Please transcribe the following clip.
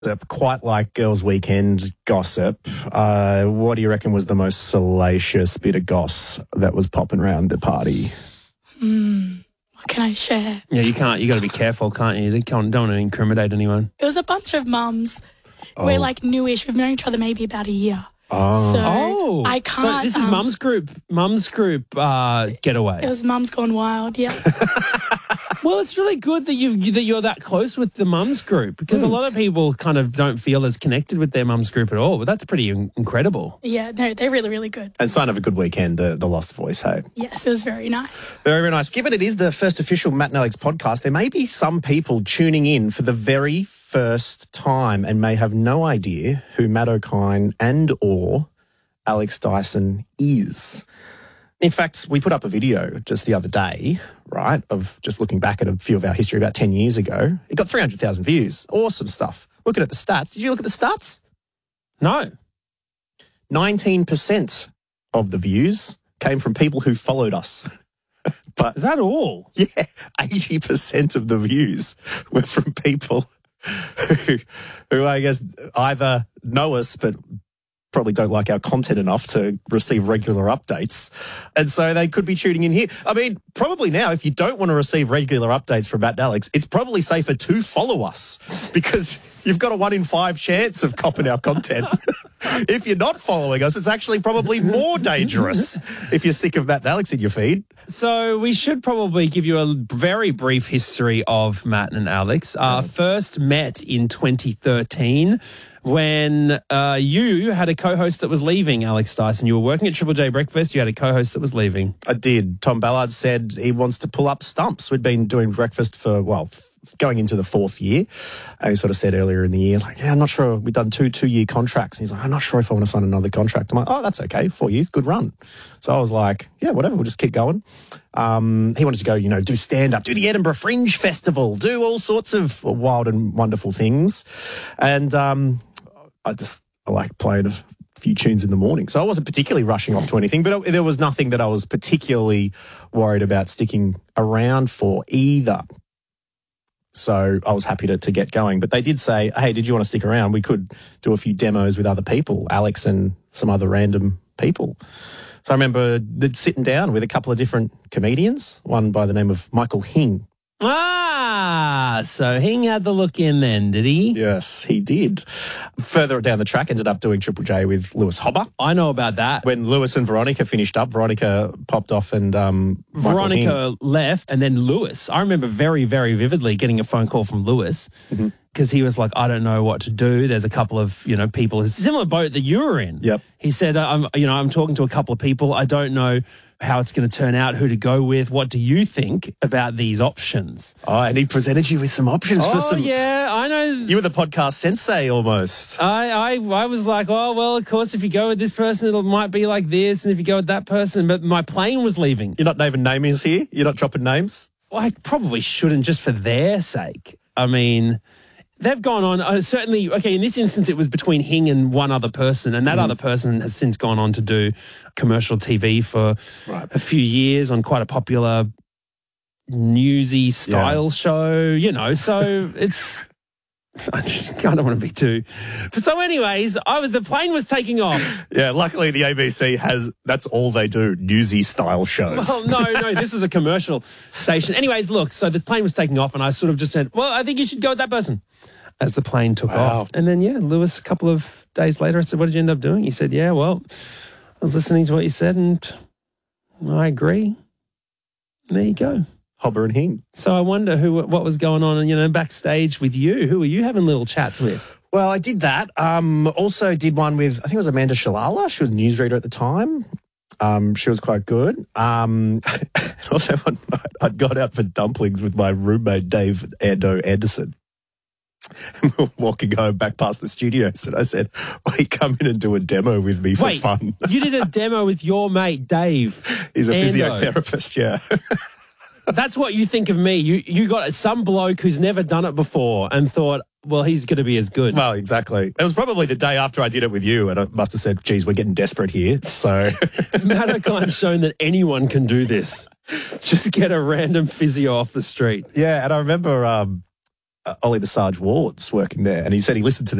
Quite like Girls' Weekend gossip. What do you reckon was the most salacious bit of goss that was popping around the party? What can I share? Yeah, you can't. You got to be careful, can't you? You don't want to incriminate anyone. It was a bunch of mums. We're like newish. We've known each other maybe about a year. So I can't. So this is Mum's group getaway. It was Mum's Gone Wild. Yeah. Well, it's really good that you're that close with the mums group, because a lot of people kind of don't feel as connected with their mums group at all. But that's pretty incredible. Yeah, no, they're really, really good. And sign of a good weekend, the Lost Voice, hey? Yes, it was very nice. Very, very nice. Given it is the first official Matt and Alex podcast, there may be some people tuning in for the very first time and may have no idea who Matt O'Kine and or Alex Dyson is. In fact, we put up a video just the other day, right, of just looking back at a few of our history about 10 years ago. It got 300,000 views. Awesome stuff. Looking at the stats. Did you look at the stats? No. 19% of the views came from people who followed us. But is that all? Yeah, 80% of the views were from people who I guess either know us but probably don't like our content enough to receive regular updates. And so they could be tuning in here. I mean, probably now, if you don't want to receive regular updates from Matt and Alex, it's probably safer to follow us because you've got a 1 in 5 chance of copping our content. If you're not following us, it's actually probably more dangerous if you're sick of Matt and Alex in your feed. So we should probably give you a very brief history of Matt and Alex. First met in 2013 when you had a co-host that was leaving, Alex Dyson. You were working at Triple J Breakfast. You had a co-host that was leaving. I did. Tom Ballard said he wants to pull up stumps. We'd been doing breakfast for, going into the 4th year. And he sort of said earlier in the year, like, yeah, I'm not sure. We've done 2-year contracts. And he's like, I'm not sure if I want to sign another contract. I'm like, oh, that's okay. 4 years, good run. So I was like, yeah, whatever. We'll just keep going. He wanted to go, do stand-up, do the Edinburgh Fringe Festival, do all sorts of wild and wonderful things. And I like playing a few tunes in the morning. So I wasn't particularly rushing off to anything, but there was nothing that I was particularly worried about sticking around for either. So I was happy to get going. But they did say, hey, did you want to stick around? We could do a few demos with other people, Alex and some other random people. So I remember sitting down with a couple of different comedians, one by the name of Michael Hing. So Hing had the look in then, did he? Yes, he did. Further down the track, ended up doing Triple J with Lewis Hobber. I know about that. When Lewis and Veronica finished up, Veronica popped off and Veronica left, and then Lewis. I remember very, very vividly getting a phone call from Lewis because he was like, I don't know what to do. There's a couple of, people, it's a similar boat that you were in. Yep. He said, I'm talking to a couple of people. I don't know how it's going to turn out, who to go with. What do you think about these options? Oh, and he presented you with some options for some... Oh, yeah, I know. You were the podcast sensei almost. I was like, oh, well, of course, if you go with this person, it might be like this, and if you go with that person, but my plane was leaving. You're not naming names here? You're not dropping names? Well, I probably shouldn't, just for their sake. I mean... They've gone on, certainly, okay, in this instance, it was between Hing and one other person, and that other person has since gone on to do commercial TV for a few years on quite a popular newsy style show, so it's... I don't want to be too... So anyways, the plane was taking off. Yeah, luckily the ABC that's all they do, newsy style shows. Well, no, this is a commercial station. Anyways, look, so the plane was taking off and I sort of just said, well, I think you should go with that person as the plane took off. And then, Lewis, a couple of days later, I said, what did you end up doing? He said, yeah, well, I was listening to what you said and I agree. And there you go. Hobber and Hing. So I wonder what was going on, backstage with you. Who were you having little chats with? Well, I did that. Also did one with, I think it was Amanda Shalala. She was a newsreader at the time. She was quite good. Also one night I'd gone out for dumplings with my roommate, Dave Ando Anderson. And we were walking home back past the studios and I said, you come in and do a demo with me for fun. You did a demo with your mate, Dave. He's a Ando. physiotherapist, yeah. That's what you think of me. You got some bloke who's never done it before and thought, well, he's going to be as good. Well, exactly. It was probably the day after I did it with you and I must have said, geez, we're getting desperate here. So Matt O'Kine's shown that anyone can do this. Just get a random physio off the street. Yeah, and I remember Ollie the Sarge Ward's working there, and he said he listened to